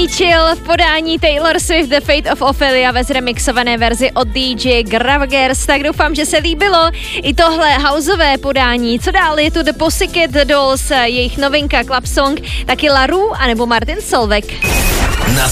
Příjemný chill v podání Taylor Swift The Fate of Ophelia ve zremixované verzi od DJ Gravagers. Tak doufám, že se líbilo i tohle houseové podání. Co dál? Je tu The Pussycat Dolls, jejich novinka Club Song, taky La Roux anebo Martin Solveig. Na